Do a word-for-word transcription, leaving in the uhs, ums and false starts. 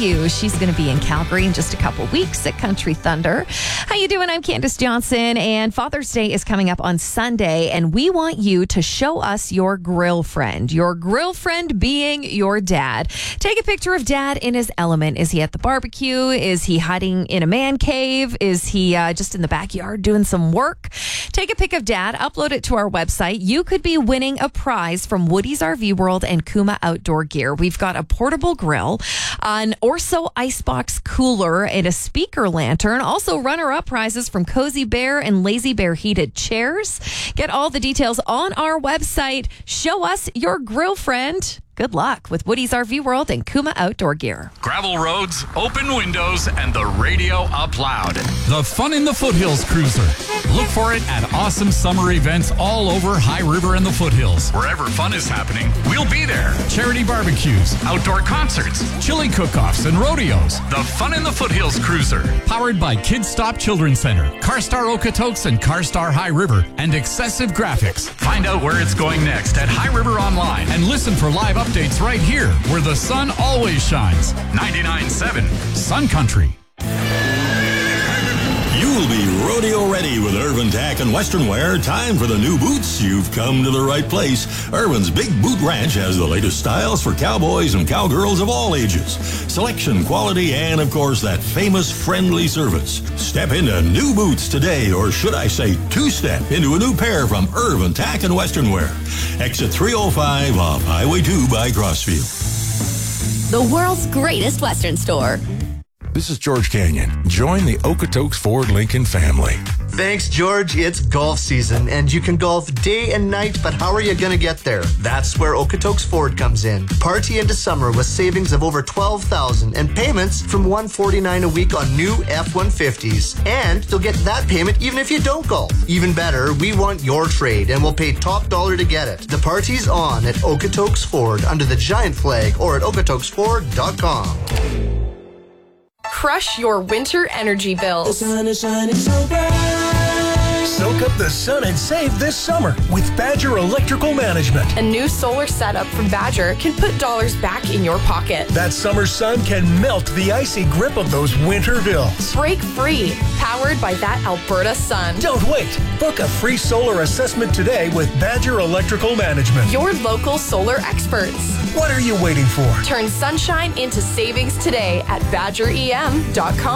you. She's going to be in Calgary in just a couple weeks at Country Thunder. How you doing? I'm Candace Johnson, and Father's Day is coming up on Sunday, and we want you to show us your grill friend. Your grill friend being your dad. Take a picture of dad in his element. Is he at the barbecue? Is he hiding in a man cave? Is he uh, just in the backyard doing some work? Take a pic of dad, upload it to our website. You could be winning a prize from Woody's R V World and Kuma Outdoor Gear. We've got a portable grill, an Orso Icebox cooler, and a speaker lantern. Also runner-up prizes from Cozy Bear and Lazy Bear heated chairs. Get all the details on our website. Show us your grill friend. Good luck with Woody's R V World and Kuma Outdoor Gear. Gravel roads, open windows, and the radio up loud. The Fun in the Foothills Cruiser. Look for it at awesome summer events all over High River and the Foothills. Wherever fun is happening, we'll be there. Charity barbecues, outdoor concerts, chili cook-offs, and rodeos. The Fun in the Foothills Cruiser. Powered by Kids Stop Children's Center, CarStar Okotoks and CarStar High River, and Excessive Graphics. Find out where it's going next at High River Online and listen for live updates right here, where the sun always shines. ninety-nine point seven Sun Country. You'll be rodeo ready with Irvin Tack and Western Wear. Time for the new boots. You've come to the right place. Irvin's Big Boot Ranch has the latest styles for cowboys and cowgirls of all ages. Selection, quality, and of course that famous friendly service. Step into new boots today, or should I say two-step into a new pair from Irvin Tack and Western Wear. Exit three oh five off Highway two by Crossfield. The world's greatest Western store. This is George Canyon. Join the Okotoks Ford Lincoln family. Thanks, George. It's golf season, and you can golf day and night, but how are you going to get there? That's where Okotoks Ford comes in. Party into summer with savings of over twelve thousand dollars and payments from one hundred forty-nine dollars a week on new F one fifties. And you'll get that payment even if you don't golf. Even better, we want your trade, and we'll pay top dollar to get it. The party's on at Okotoks Ford under the giant flag or at okotokes ford dot com. Crush your winter energy bills. The sun is shining so bright. Soak up the sun and save this summer with Badger Electrical Management. A new solar setup from Badger can put dollars back in your pocket. That summer sun can melt the icy grip of those winter bills. Break free, powered by that Alberta sun. Don't wait. Book a free solar assessment today with Badger Electrical Management. Your local solar experts. What are you waiting for? Turn sunshine into savings today at badger e m dot com.